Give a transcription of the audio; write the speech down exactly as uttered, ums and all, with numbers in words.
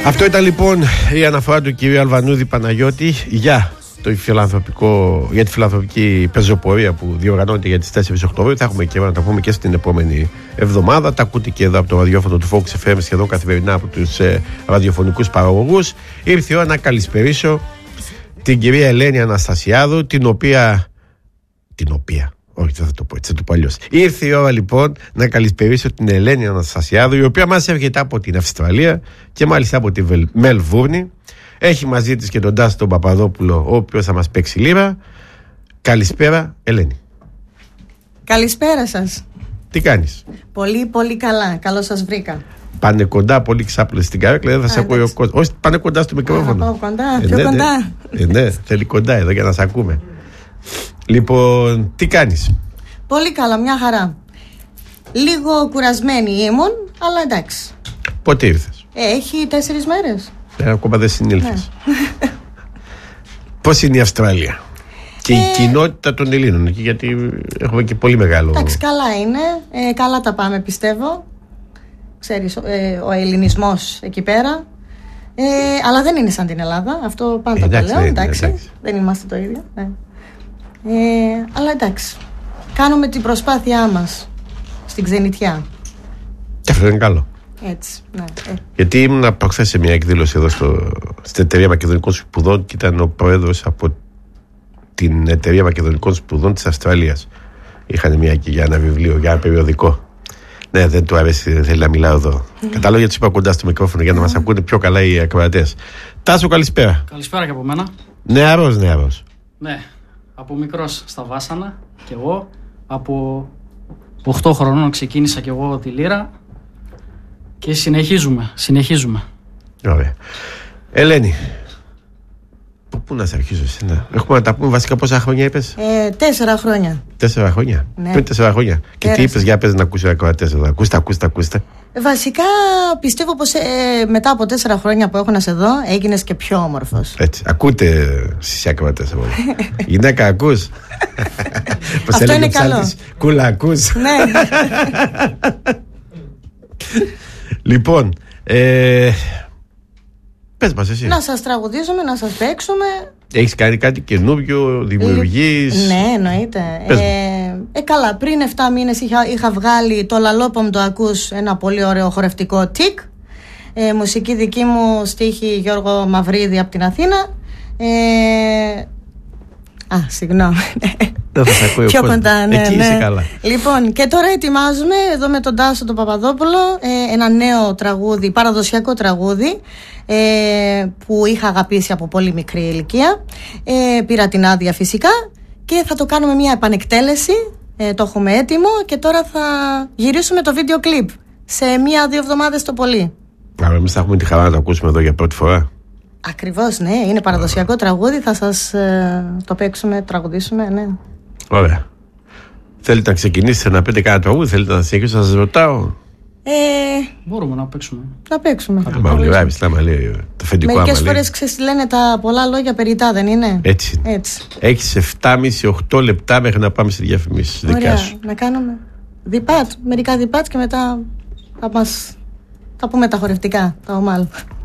Αυτό ήταν λοιπόν η αναφορά του κυρίου Αλβανούδη Παναγιώτη για, το φιλανθρωπικό, για τη φιλανθρωπική πεζοπορία που διοργανώνεται για τις τέσσερις Οκτωβρίου. Θα έχουμε καιρό να τα πούμε και στην επόμενη εβδομάδα. Τα ακούτε και εδώ από το ραδιόφωνο του Focus εφ εμ σχεδόν καθημερινά από τους ε, ραδιοφωνικούς παραγωγούς. Ήρθε η ώρα να καλησπερίσω την κυρία Ελένη Αναστασιάδου, την οποία. Την οποία. Όχι, δεν θα το πω έτσι, θα το πω αλλιώς. Ήρθε η ώρα λοιπόν να καλησπερίσω την Ελένη Αναστασιάδου, η οποία μας έρχεται από την Αυστραλία και μάλιστα από τη Μελβούρνη. Έχει μαζί της και τον Τάσο τον Παπαδόπουλο, ο οποίος θα μας παίξει λίρα. Καλησπέρα, Ελένη. Καλησπέρα σας. Τι κάνεις? Πολύ, πολύ καλά. Καλώς σας βρήκα. Πάνε κοντά, πολύ ξάπλες στην καρέκλα, δεν θα σε ακούει ο κόσμος. Όχι, πάνε κοντά στο μικρόφωνο. Πάω κοντά, ε, πιο ναι, κοντά. Ναι, ε, ναι, θέλει κοντά εδώ για να σε ακούμε. Λοιπόν, τι κάνεις? Πολύ καλά, μια χαρά. Λίγο κουρασμένη ήμουν, αλλά εντάξει. Πότε ήρθες? Ε, έχει τέσσερις μέρες. Ε, ακόμα δεν συνήλθες. Ναι. Πώς είναι η Αυστραλία και ε... η κοινότητα των Ελλήνων εκεί, γιατί έχουμε και πολύ μεγάλο. Εντάξει, καλά είναι. Ε, καλά τα πάμε, πιστεύω. Ξέρεις, ε, ο ελληνισμός εκεί πέρα. Ε, αλλά δεν είναι σαν την Ελλάδα. Αυτό πάντα ε, εντάξει, το λέω. Εντάξει, εντάξει. Δεν είμαστε το ίδιο. Ναι. Ε, αλλά εντάξει, κάνουμε την προσπάθειά μας στην ξενιτιά. Και αυτό είναι καλό. Έτσι, ναι, ε. Γιατί ήμουν προχθές σε μια εκδήλωση εδώ στο, στην Εταιρεία Μακεδονικών Σπουδών και ήταν ο πρόεδρος από την Εταιρεία Μακεδονικών Σπουδών της Αυστραλίας. Είχαν μια και για ένα βιβλίο, για ένα περιοδικό. Ναι, δεν του αρέσει, δεν θέλει να μιλάω εδώ. Mm. Κατάλαβα γιατί του είπα κοντά στο μικρόφωνο για να mm. μας ακούνε πιο καλά οι ακροατές. Τάσο, καλησπέρα. Καλησπέρα και από μένα. Νεαρός, νεαρός. Ναι. Από μικρός στα βάσανα και εγώ, από οκτώ χρονών ξεκίνησα και εγώ τη λύρα και συνεχίζουμε, συνεχίζουμε. Ωραία. Ελένη, πού να σε αρχίσω εσένα? Έχουμε να τα πούμε βασικά πόσα χρόνια είπες? Ε, τέσσερα χρόνια. Τέσσερα χρόνια, ναι. Πριν τέσσερα χρόνια. Πέρασε. Και τι είπες για πες να ακούσει ο ακροατές εδώ? Ακούστε, ακούστε, ακούστε. Βασικά πιστεύω πως ε, μετά από τέσσερα χρόνια που έχω να σε δω έγινες και πιο όμορφος. Έτσι, ακούτε στις ακροατές εδώ. Γυναίκα ακούς? Αυτό είναι καλό. Κούλα ακούς? Ναι. Λοιπόν, ε, πες μας εσύ. Να σας τραγουδήσουμε, να σας παίξουμε. Έχεις κάνει κάτι καινούριο, δημιουργείς? Ναι, εννοείται. Ε, ε, καλά, πριν εφτά μήνες είχα, είχα βγάλει το Λαλόπομ το ακούς, ένα πολύ ωραίο χορευτικό τικ. Ε, μουσική δική μου, στίχη Γιώργο Μαυρίδη από την Αθήνα. Ε, α, συγγνώμη. Δεν θα σε ακούει. Πιο κοντά, ναι, εκεί ναι. Είσαι καλά. Λοιπόν, και τώρα ετοιμάζουμε εδώ με τον Τάσο τον Παπαδόπουλο ε, ένα νέο τραγούδι, παραδοσιακό τραγούδι, ε, που είχα αγαπήσει από πολύ μικρή ηλικία. Ε, πήρα την άδεια φυσικά και θα το κάνουμε μια επανεκτέλεση. Ε, το έχουμε έτοιμο και τώρα θα γυρίσουμε το βίντεο κλιπ σε μία-δύο εβδομάδες το πολύ. Άρα εμείς θα έχουμε τη χαρά να το ακούσουμε εδώ για πρώτη φορά. Ακριβώς, ναι, είναι παραδοσιακό τραγούδι. Θα σας ε, το παίξουμε, τραγουδήσουμε, ναι. Ωραία. Θέλετε να ξεκινήσετε να πείτε κάνα τραγούδι? Θέλετε να συνεχίσετε να σας ρωτάω? Ε, Μπορούμε να παίξουμε. Να παίξουμε. Μα γράψει τα μαλλί, το φεντικό αμαλί. Μερικές φορές ξέρεις λένε τα πολλά λόγια περιτά, δεν είναι? Έτσι. Έτσι. Έχεις επτά και μισό με οκτώ λεπτά μέχρι να πάμε στη διαφημίση. Ωραία, να κάνουμε διπάτ, μερικά διπάτ και μετά θα μας θα πούμε τα χορευτικά, τα ομάλ.